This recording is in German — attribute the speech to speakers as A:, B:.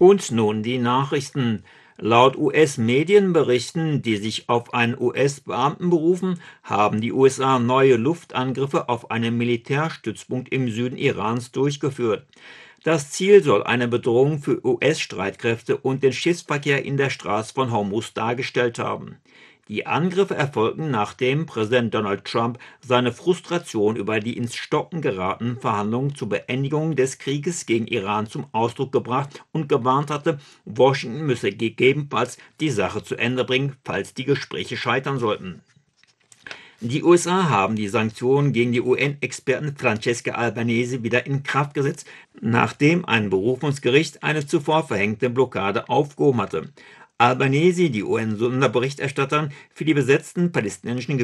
A: Und nun die Nachrichten. Laut US-Medienberichten, die sich auf einen US-Beamten berufen, haben die USA neue Luftangriffe auf einen Militärstützpunkt im Süden Irans durchgeführt. Das Ziel soll eine Bedrohung für US-Streitkräfte und den Schiffsverkehr in der Straße von Hormuz dargestellt haben. Die Angriffe erfolgten, nachdem Präsident Donald Trump seine Frustration über die ins Stocken geratenen Verhandlungen zur Beendigung des Krieges gegen Iran zum Ausdruck gebracht und gewarnt hatte, Washington müsse gegebenenfalls die Sache zu Ende bringen, falls die Gespräche scheitern sollten. Die USA haben die Sanktionen gegen die UN-Experten Francesca Albanese wieder in Kraft gesetzt, nachdem ein Berufungsgericht eine zuvor verhängte Blockade aufgehoben hatte. Albanese, die UN-Sonderberichterstatterin für die besetzten palästinensischen